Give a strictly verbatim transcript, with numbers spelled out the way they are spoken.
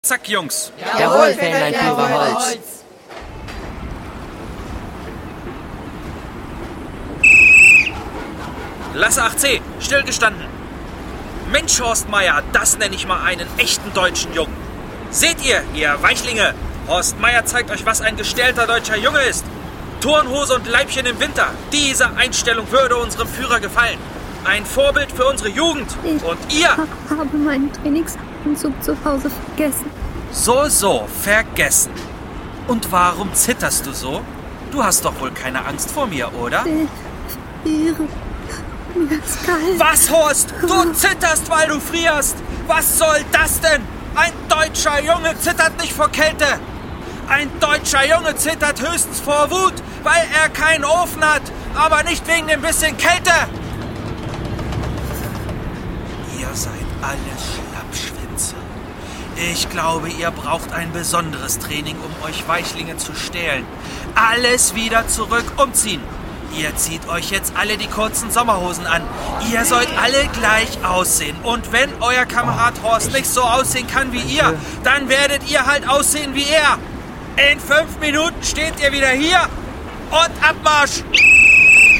Zack, Jungs. Jawohl, Fähnlein-Führer Holz. Lasse acht C, stillgestanden. Mensch, Horst Meier, das nenne ich mal einen echten deutschen Jungen. Seht ihr, ihr Weichlinge, Horst Meier zeigt euch, was ein gestählter deutscher Junge ist. Turnhose und Leibchen im Winter. Diese Einstellung würde unserem Führer gefallen. Ein Vorbild für unsere Jugend. Ich und ihr? habe meinen Trainingsanzug zu Hause vergessen. So, so, vergessen. Und warum zitterst du so? Du hast doch wohl keine Angst vor mir, oder? Ich friere. Mir ist kalt. Was, Horst? Du zitterst, weil du frierst. Was soll das denn? Ein deutscher Junge zittert nicht vor Kälte. Ein deutscher Junge zittert höchstens vor Wut, weil er keinen Ofen hat, aber nicht wegen dem bisschen Kälte. Ihr seid alle Schlappschwänze. Ich glaube, ihr braucht ein besonderes Training, um euch Weichlinge zu stählen. Alles wieder zurück umziehen. Ihr zieht euch jetzt alle die kurzen Sommerhosen an. Ihr sollt alle gleich aussehen. Und wenn euer Kamerad Horst nicht so aussehen kann wie ihr, dann werdet ihr halt aussehen wie er. In fünf Minuten steht ihr wieder hier und Abmarsch!